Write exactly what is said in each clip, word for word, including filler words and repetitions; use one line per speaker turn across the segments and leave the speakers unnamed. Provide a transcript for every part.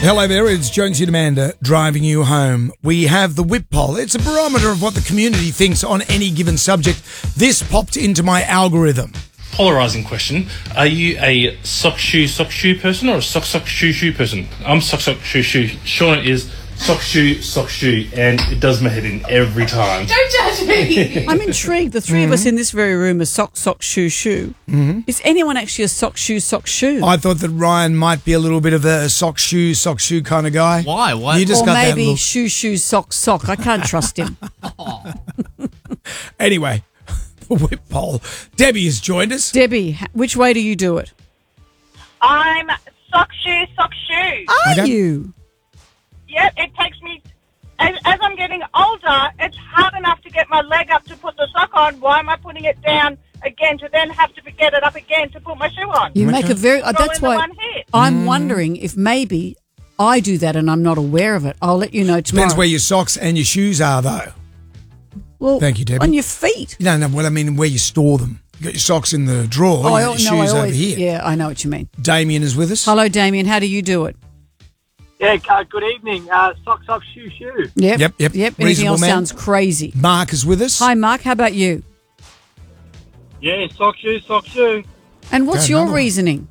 Hello there, it's Jonesy and Amanda driving you home. We have the whip poll. It's a barometer of what the community thinks on any given subject. This popped into my algorithm.
Polarising question. Are you a sock shoe sock shoe person or a sock sock shoe shoe person? I'm sock sock shoe shoe. Sean is sock shoe sock shoe, and it does my head in every time.
Don't judge me.
I'm intrigued. The three mm-hmm. of us in this very room are sock, sock, shoe, shoe. Mm-hmm. Is anyone actually a sock, shoe, sock, shoe?
I thought that Ryan might be a little bit of a sock, shoe, sock, shoe kind of guy.
Why? Why?
You just
or
got
maybe
that look.
shoe, shoe, sock, sock. I can't trust him.
Anyway, the whip poll. Debbie has joined us.
Debbie, which way do you do it?
I'm sock shoe, sock shoe.
Are
Okay.
you?
Yep, it takes me, as, as I'm getting older, it's hard enough to get my leg up to put the sock on. Why am I putting it down again to then have to get it up again to put my shoe on?
You make a very... Uh,
Throw
that's
in the
why
one hit.
I'm
Mm.
wondering if maybe I do that and I'm not aware of it. I'll let you know tomorrow.
Depends where your socks and your shoes are, though.
well,
Thank you, Debbie.
On your feet.
No, no, well, I mean where you store them. You got your socks in the drawer,
Oh, I,
your
no,
shoes
I
over
always,
here.
Yeah, I know what you mean.
Damien is with us.
Hello, Damien. How do you do it?
Yeah, uh, good evening. Uh, sock, sock, shoe, shoe.
Yep.
Yep, yep.
Yep. Anything
Reasonable
else
man.
sounds crazy.
Mark is with us.
Hi, Mark. How about you?
Yeah, sock, shoe, sock, shoe.
And what's
Okay,
your
another one.
reasoning?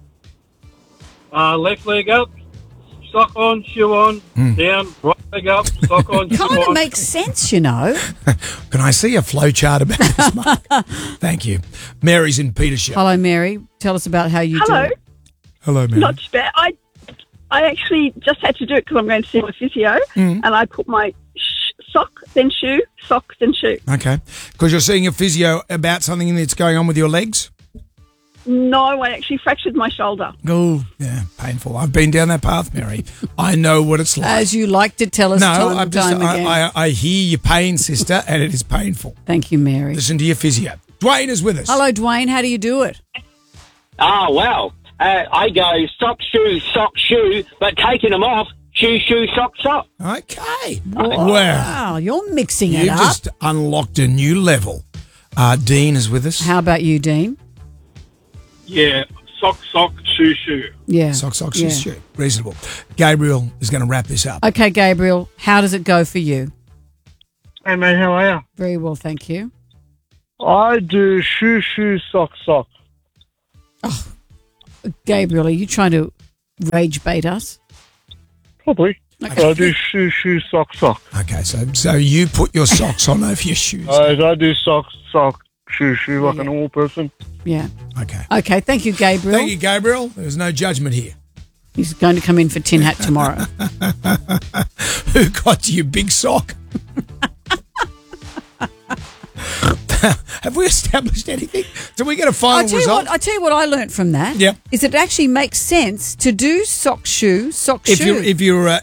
Uh, left leg up, sock on, shoe on, down, right leg up, sock on, shoe
Kind of
on.
makes sense, you know.
Can I see a flow chart about this, Mark? Thank you. Mary's in Petersham.
Hello, Mary. Tell us about how you
Hello.
do it.
Hello, Mary.
Not too bad. I, I actually just had to do it because I'm going to see my physio, and I put my sh- sock, then shoe, sock, then shoe.
Okay. Because you're seeing a physio about something that's going on with your legs?
No, I actually fractured my shoulder.
Oh, yeah, painful. I've been down that path, Mary. I know what it's like.
As you like to tell us
no,
time
I'm
and
just,
time again.
I, I, I hear your pain, sister, and it is painful.
Thank you, Mary.
Listen to your physio. Dwayne is with us.
Hello, Dwayne. How do you do it?
Oh, well, uh, I go sock, shoe, sock, shoe, but taking them off, shoe, shoe, sock, sock.
Okay.
Wow,
Wow.
you're mixing it
You've
up.
just unlocked a new level. Uh, Dean is with us.
How about you, Dean?
Yeah, sock, sock, shoe, shoe.
Yeah.
Sock, sock,
yeah.
shoes, shoe. Reasonable. Gabriel is going to wrap this up.
Okay, Gabriel, how does it go for you?
Hey, mate, how are you?
Very well, thank you.
I do shoe, shoe, sock, sock.
Gabriel, are you trying to rage bait us?
Probably.
Okay.
I do shoe, shoe, sock, sock.
Okay, so so you put your socks on over your shoes.
I, I do sock, sock, shoe, shoe like a normal person.
Yeah.
Okay.
Okay, thank you, Gabriel.
Thank you, Gabriel. There's no judgment here.
He's going to come in for Tin Hat tomorrow.
Who got you, big sock? Have we established anything? Did we get a final
I'll tell you
result?
what. I tell you what I learnt from that.
Yep.
Is it actually makes sense to do sock shoe sock
if
shoe.
you're if you're uh,